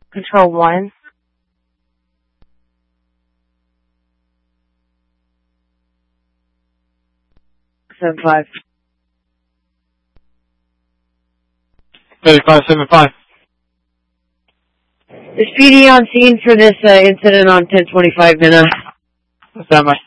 Control 1. Seven five. 3575. Is PD on scene for this incident on 1025 Minna? Stand by.